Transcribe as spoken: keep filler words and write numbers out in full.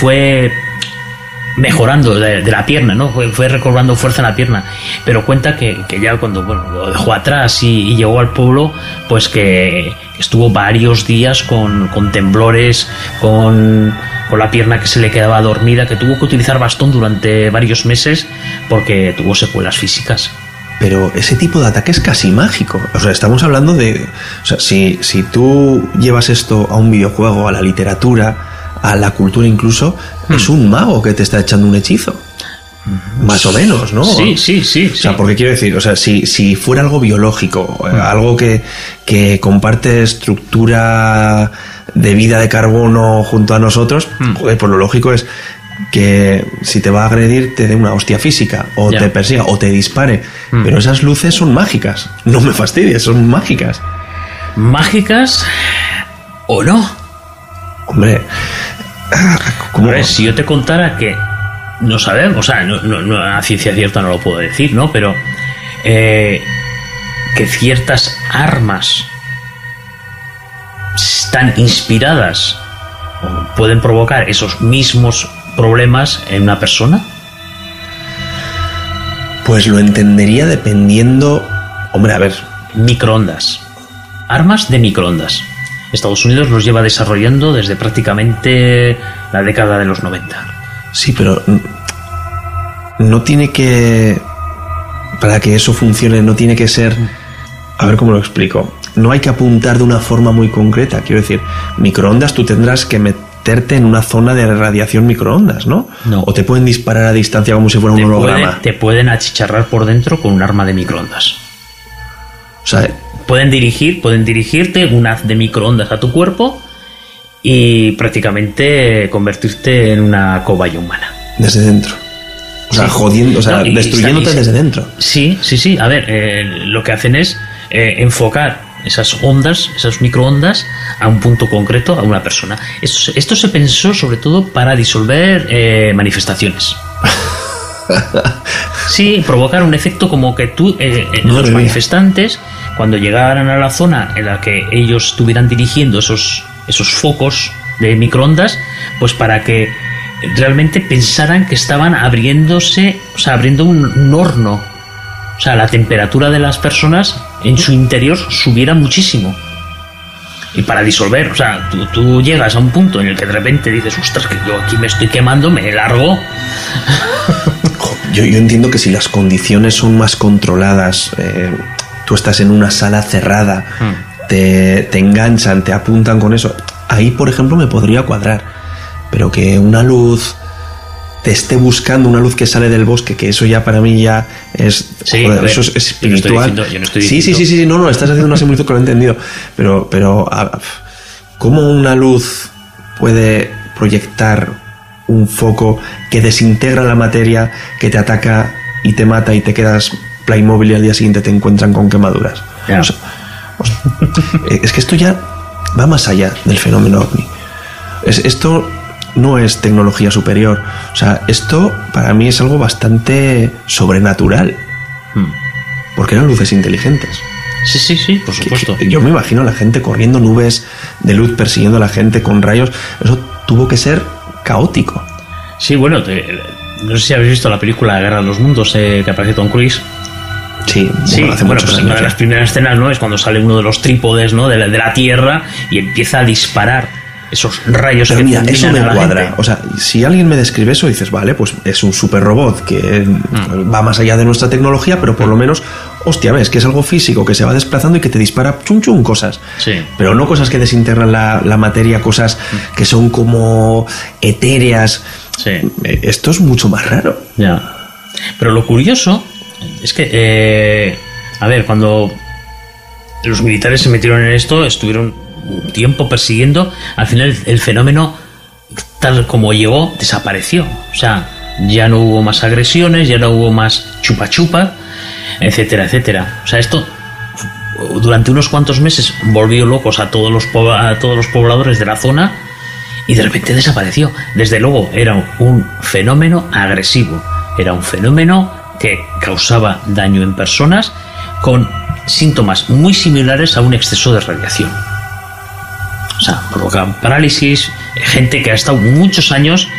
fue mejorando de, de la pierna, ¿no? Fue, fue recobrando fuerza en la pierna, pero cuenta que, que ya cuando bueno, lo dejó atrás y, y llegó al pueblo, pues que estuvo varios días con, con temblores, con, con la pierna que se le quedaba dormida, que tuvo que utilizar bastón durante varios meses porque tuvo secuelas físicas. Pero ese tipo de ataque es casi mágico. O sea, estamos hablando de... O sea, si, si tú llevas esto a un videojuego, a la literatura, a la cultura incluso, hmm. es un mago que te está echando un hechizo. Más o menos, ¿no? Sí, sí, sí. O sea, sí. porque quiero decir, o sea, si, si fuera algo biológico, hmm. algo que, que comparte estructura de vida de carbono junto a nosotros, hmm. joder, pues lo lógico es que si te va a agredir te dé una hostia física o ya. te persiga o te dispare, hmm. pero esas luces son mágicas, no me fastidies, son mágicas. ¿Mágicas o no? Hombre, ¿cómo? Hombre, si yo te contara que no sabemos, o sea, no, no, no, a ciencia cierta no lo puedo decir, ¿no? Pero eh, que ciertas armas están inspiradas o pueden provocar esos mismos problemas en una persona. Pues lo entendería dependiendo. Hombre, a ver. Microondas. Armas de microondas. Estados Unidos los lleva desarrollando desde prácticamente la década de los noventa. Sí, pero no tiene que... Para que eso funcione no tiene que ser... A ver cómo lo explico. No hay que apuntar de una forma muy concreta. Quiero decir, microondas tú tendrás que meterte en una zona de radiación microondas, ¿no? No. O te pueden disparar a distancia como si fuera un holograma. Puede, te pueden achicharrar por dentro con un arma de microondas. O sea... Pueden dirigir, pueden dirigirte un haz de microondas a tu cuerpo y prácticamente convertirte en una cobaya humana. Desde dentro. O sea, sí. jodiendo, o sea, no, y, destruyéndote y, y, desde dentro. Sí, sí, sí. A ver, eh, lo que hacen es eh, enfocar esas ondas, esas microondas, a un punto concreto, a una persona. Esto, esto se pensó sobre todo para disolver eh, manifestaciones. Sí, provocar un efecto como que tú, eh, no los manifestantes, cuando llegaran a la zona en la que ellos estuvieran dirigiendo esos, esos focos de microondas, pues para que realmente pensaran que estaban abriéndose, o sea, abriendo un, un horno. O sea, la temperatura de las personas en su interior subiera muchísimo. Y para disolver, o sea, tú, tú llegas a un punto en el que de repente dices, ostras, que yo aquí me estoy quemando, me largo. Yo, yo entiendo que si las condiciones son más controladas, eh, tú estás en una sala cerrada, hmm. te, te enganchan, te apuntan con eso, ahí por ejemplo me podría cuadrar, pero que una luz te esté buscando, una luz que sale del bosque, que eso ya para mí ya es, sí, joder, ver, eso es espiritual. Yo no estoy diciendo, yo no estoy sí, diciendo. sí, sí, sí, no, no, estás haciendo una similitud que lo he entendido, pero, pero a, ¿cómo una luz puede proyectar un foco que desintegra la materia, que te ataca y te mata y te quedas Playmobil y al día siguiente te encuentran con quemaduras? Yeah. O sea, o sea, es que esto ya va más allá del fenómeno ovni. Es, esto no es tecnología superior. O sea, esto para mí es algo bastante sobrenatural. Hmm. Porque eran luces inteligentes. Sí, sí, sí, por supuesto. Que, que yo me imagino a la gente corriendo nubes de luz, persiguiendo a la gente con rayos. Eso tuvo que ser caótico. Sí, bueno, te, no sé si habéis visto la película Guerra de los Mundos, eh, que aparece Tom Cruise. Sí, sí, bueno, hace bueno muchos pues años, una de las primeras escenas, ¿no?, es cuando sale uno de los trípodes, ¿no?, de la, de la Tierra y empieza a disparar esos rayos. Pero que mira, eso me cuadra. Gente. O sea, si alguien me describe eso, dices, vale, pues es un super robot que mm. va más allá de nuestra tecnología, pero por lo menos, hostia, ves que es algo físico que se va desplazando y que te dispara chun chun cosas. Sí. Pero no cosas que desintegran la, la materia, cosas mm. que son como etéreas. Sí. Esto es mucho más raro. Ya. Pero lo curioso es que, eh, a ver, cuando los militares se metieron en esto, estuvieron un tiempo persiguiendo, al final el, el fenómeno, tal como llegó, desapareció. O sea, ya no hubo más agresiones, ya no hubo más chupa chupa, etcétera, etcétera. O sea, esto durante unos cuantos meses volvió locos a todos los a todos los pobladores de la zona y de repente desapareció. Desde luego era un fenómeno agresivo, era un fenómeno que causaba daño en personas con síntomas muy similares a un exceso de radiación. O sea, provoca parálisis, gente que ha estado muchos años